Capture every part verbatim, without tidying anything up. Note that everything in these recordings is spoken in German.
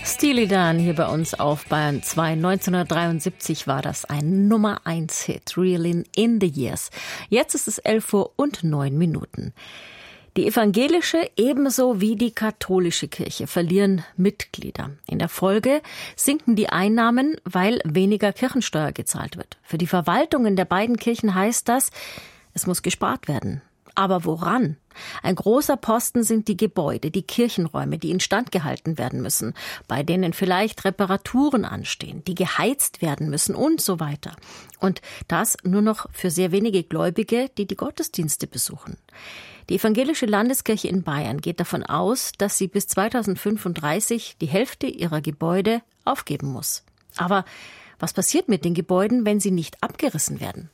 Steely Dan hier bei uns auf Bayern zwei. neunzehnhundertdreiundsiebzig war das ein Nummer eins Hit, Reelin' in the Years. Jetzt ist es elf Uhr und neun Minuten. Die evangelische ebenso wie die katholische Kirche verlieren Mitglieder. In der Folge sinken die Einnahmen, weil weniger Kirchensteuer gezahlt wird. Für die Verwaltungen der beiden Kirchen heißt das, es muss gespart werden. Aber woran? Ein großer Posten sind die Gebäude, die Kirchenräume, die instand gehalten werden müssen, bei denen vielleicht Reparaturen anstehen, die geheizt werden müssen und so weiter. Und das nur noch für sehr wenige Gläubige, die die Gottesdienste besuchen. Die evangelische Landeskirche in Bayern geht davon aus, dass sie bis zweitausendfünfunddreißig die Hälfte ihrer Gebäude aufgeben muss. Aber was passiert mit den Gebäuden, wenn sie nicht abgerissen werden?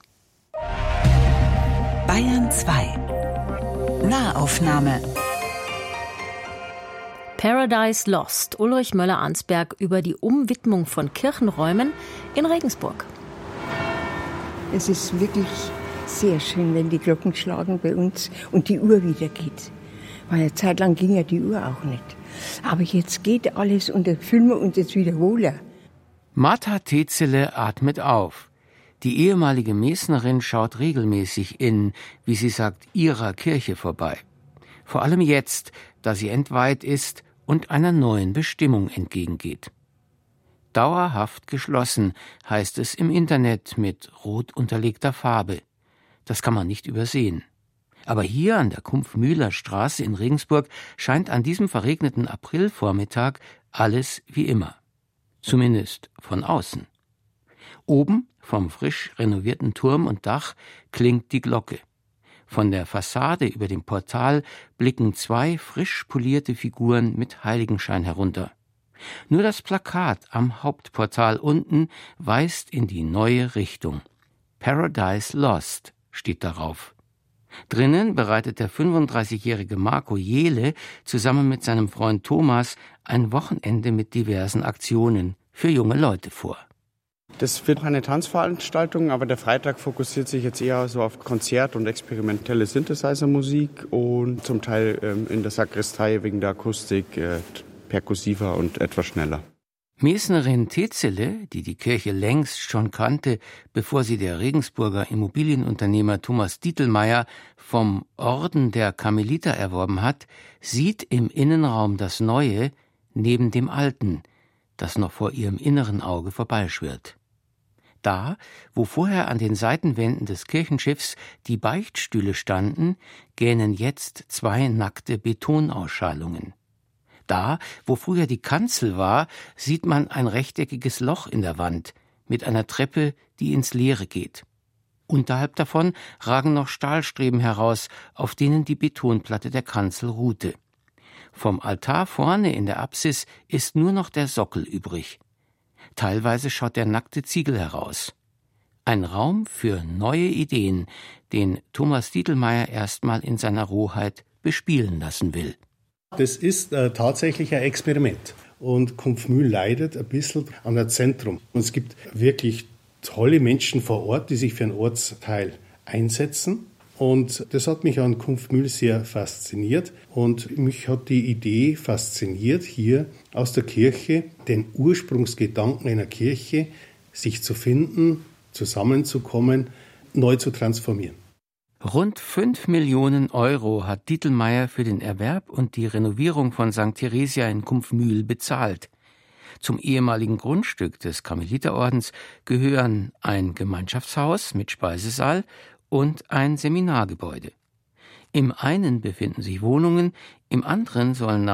Bayern zwei. Nahaufnahme. Paradise Lost. Ulrich Möller-Arnsberg über die Umwidmung von Kirchenräumen in Regensburg. Es ist wirklich sehr schön, wenn die Glocken schlagen bei uns und die Uhr wieder geht. Weil eine Zeit lang ging ja die Uhr auch nicht. Aber jetzt geht alles und dann fühlen wir uns jetzt wieder wohler. Martha Tetzele atmet auf. Die ehemalige Mesnerin schaut regelmäßig in, wie sie sagt, ihrer Kirche vorbei. Vor allem jetzt, da sie entweiht ist und einer neuen Bestimmung entgegengeht. Dauerhaft geschlossen, heißt es im Internet mit rot unterlegter Farbe. Das kann man nicht übersehen. Aber hier an der Kumpfmühler Straße in Regensburg scheint an diesem verregneten Aprilvormittag alles wie immer. Zumindest von außen. Oben, vom frisch renovierten Turm und Dach, klingt die Glocke. Von der Fassade über dem Portal blicken zwei frisch polierte Figuren mit Heiligenschein herunter. Nur das Plakat am Hauptportal unten weist in die neue Richtung. Paradise Lost steht darauf. Drinnen bereitet der fünfunddreißigjährige Marco Jehle zusammen mit seinem Freund Thomas ein Wochenende mit diversen Aktionen für junge Leute vor. Das wird eine Tanzveranstaltung, aber der Freitag fokussiert sich jetzt eher so auf Konzert- und experimentelle Synthesizer-Musik und zum Teil ähm, in der Sakristei wegen der Akustik äh, perkussiver und etwas schneller. Mesnerin Tetzele, die die Kirche längst schon kannte, bevor sie der Regensburger Immobilienunternehmer Thomas Dietelmeier vom Orden der Karmeliter erworben hat, sieht im Innenraum das Neue neben dem Alten, das noch vor ihrem inneren Auge vorbeischwirrt. Da, wo vorher an den Seitenwänden des Kirchenschiffs die Beichtstühle standen, gähnen jetzt zwei nackte Betonausschalungen. Da, wo früher die Kanzel war, sieht man ein rechteckiges Loch in der Wand mit einer Treppe, die ins Leere geht. Unterhalb davon ragen noch Stahlstreben heraus, auf denen die Betonplatte der Kanzel ruhte. Vom Altar vorne in der Apsis ist nur noch der Sockel übrig. Teilweise schaut der nackte Ziegel heraus. Ein Raum für neue Ideen, den Thomas Dietelmeier erstmal in seiner Rohheit bespielen lassen will. Das ist äh, tatsächlich ein Experiment. Und Kumpfmühl leidet ein bisschen an der Zentrum. Und es gibt wirklich tolle Menschen vor Ort, die sich für einen Ortsteil einsetzen. Und das hat mich an Kumpfmühl sehr fasziniert. Und mich hat die Idee fasziniert, hier aus der Kirche den Ursprungsgedanken einer Kirche, sich zu finden, zusammenzukommen, neu zu transformieren. Rund fünf Millionen Euro hat Dietelmeier für den Erwerb und die Renovierung von Sankt Theresia in Kumpfmühl bezahlt. Zum ehemaligen Grundstück des Karmeliterordens gehören ein Gemeinschaftshaus mit Speisesaal und ein Seminargebäude. Im einen befinden sich Wohnungen, im anderen sollen nach